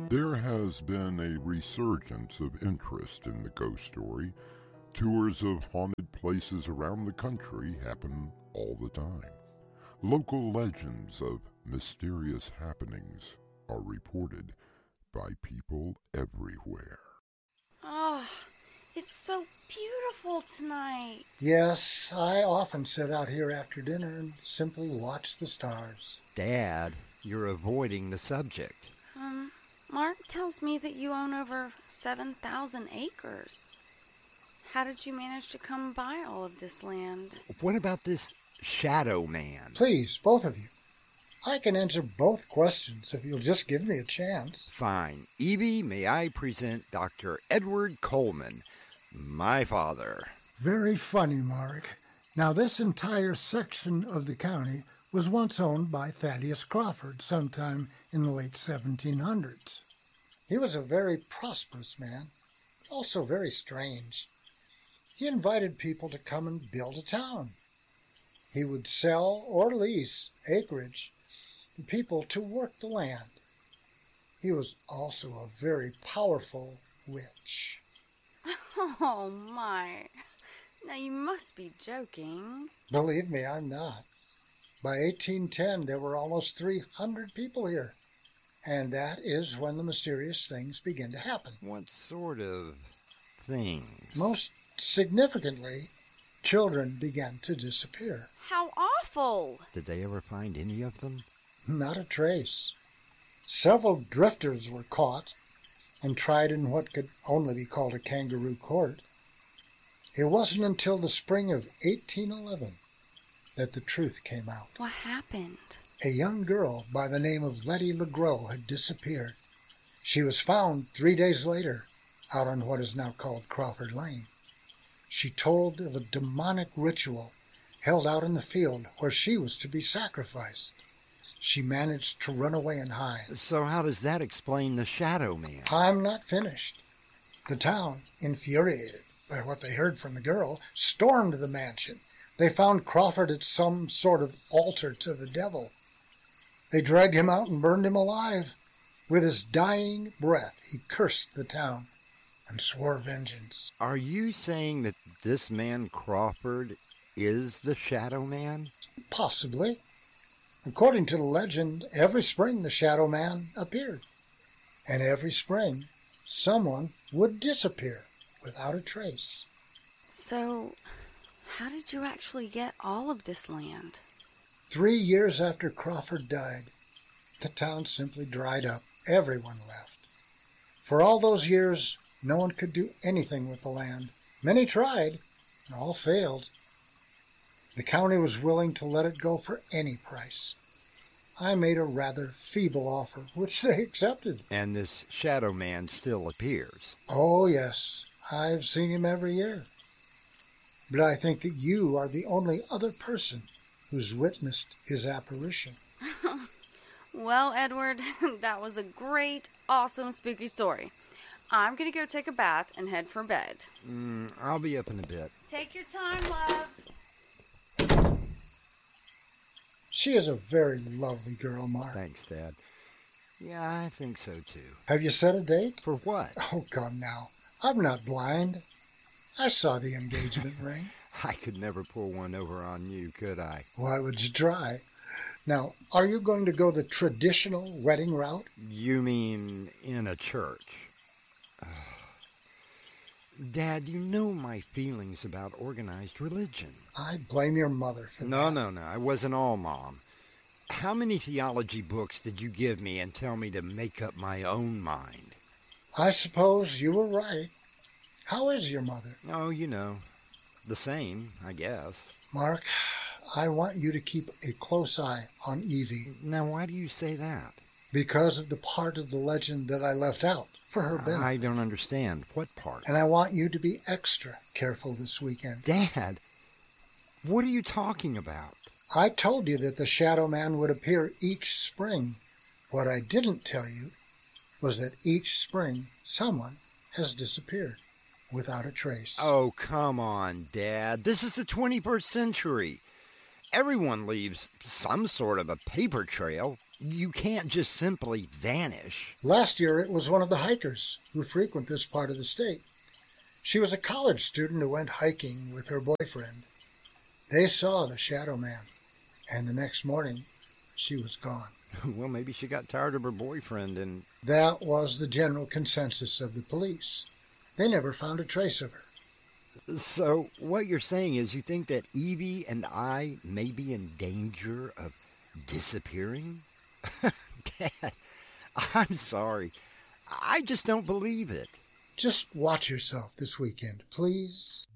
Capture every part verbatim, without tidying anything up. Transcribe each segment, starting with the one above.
There has been a resurgence of interest in the ghost story. Tours of haunted places around the country happen all the time. Local legends of mysterious happenings are reported by people everywhere. Oh, it's so beautiful tonight. Yes, I often sit out here after dinner and simply watch the stars. Dad, you're avoiding the subject. Um, Mark tells me that you own over seven thousand acres. How did you manage to come by all of this land? What about this shadow man? Please, both of you. I can answer both questions if you'll just give me a chance. Fine. Evie, may I present Doctor Edward Coleman, my father. Very funny, Mark. Now, this entire section of the county was once owned by Thaddeus Crawford sometime in the late seventeen hundreds. He was a very prosperous man, but also very strange. He invited people to come and build a town. He would sell or lease acreage to people to work the land. He was also a very powerful witch. Oh, my. Now, you must be joking. Believe me, I'm not. By eighteen ten, there were almost three hundred people here. And that is when the mysterious things begin to happen. What sort of things? Most significantly, children began to disappear. How awful! Did they ever find any of them? Not a trace. Several drifters were caught and tried in what could only be called a kangaroo court. It wasn't until the spring of eighteen eleven that the truth came out. What happened? A young girl by the name of Letty LeGros had disappeared. She was found three days later out on what is now called Crawford Lane. She told of a demonic ritual held out in the field where she was to be sacrificed. She managed to run away and hide. So how does that explain the shadow man? I'm not finished. The town, infuriated by what they heard from the girl, stormed the mansion. They found Crawford at some sort of altar to the devil. They dragged him out and burned him alive. With his dying breath, he cursed the town and swore vengeance. Are you saying that this man Crawford is the shadow man? Possibly. According to the legend, every spring the shadow man appeared. And every spring, someone would disappear without a trace. So, how did you actually get all of this land? Three years after Crawford died, the town simply dried up. Everyone left. For all those years, no one could do anything with the land. Many tried, and all failed. The county was willing to let it go for any price. I made a rather feeble offer, which they accepted. And this shadow man still appears? Oh, yes. I've seen him every year. But I think that you are the only other person who's witnessed his apparition. Well, Edward, that was a great, awesome, spooky story. I'm going to go take a bath and head for bed. Mm, I'll be up in a bit. Take your time, love. She is a very lovely girl, Mark. Thanks, Dad. Yeah, I think so, too. Have you set a date? For what? Oh, come now. I'm not blind. I saw the engagement ring. I could never pull one over on you, could I? Why would you try? Now, are you going to go the traditional wedding route? You mean in a church? Dad, you know my feelings about organized religion. I blame your mother for no, that. No, no, no. I wasn't all Mom. How many theology books did you give me and tell me to make up my own mind? I suppose you were right. How is your mother? Oh, you know, the same, I guess. Mark, I want you to keep a close eye on Evie. Now, why do you say that? Because of the part of the legend that I left out for her benefit. I don't understand. What part? And I want you to be extra careful this weekend. Dad, what are you talking about? I told you that the Shadow Man would appear each spring. What I didn't tell you was that each spring someone has disappeared without a trace. Oh, come on, Dad. This is the twenty-first century. Everyone leaves some sort of a paper trail. You can't just simply vanish. Last year, it was one of the hikers who frequent this part of the state. She was a college student who went hiking with her boyfriend. They saw the Shadow Man, and the next morning, she was gone. Well, maybe she got tired of her boyfriend and... That was the general consensus of the police. They never found a trace of her. So, what you're saying is you think that Evie and I may be in danger of disappearing? Dad, I'm sorry. I just don't believe it. Just watch yourself this weekend, please.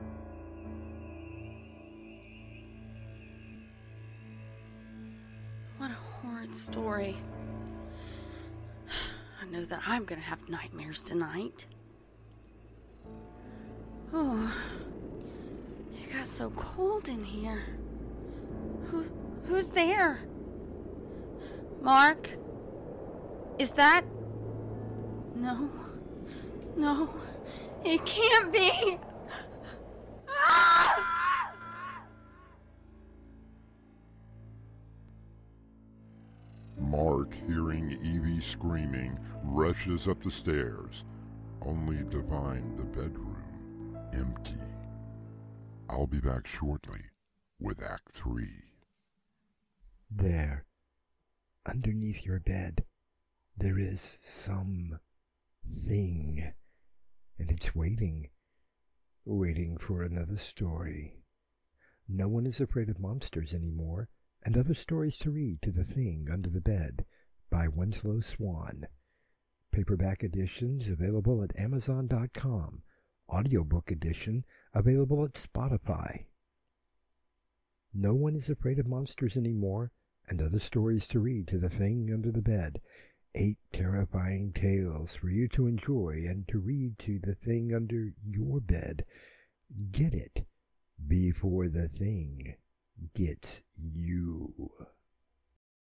What a horrid story. I know that I'm going to have nightmares tonight. Oh, it got so cold in here. Who, who's there? Mark? Is that... No. No. It can't be. Ah! Mark, hearing Evie screaming, rushes up the stairs, only to find the bedroom empty. I'll be back shortly with Act Three. There, underneath your bed, there is some thing, and it's waiting, waiting for another story. No one is afraid of monsters anymore, and other stories to read to The Thing Under the Bed by Winslow Swan. Paperback editions available at amazon dot com. Audiobook edition available at Spotify. No one is afraid of monsters anymore, and other stories to read to The Thing Under the Bed. Eight terrifying tales for you to enjoy and to read to the thing under your bed. Get it before the thing gets you.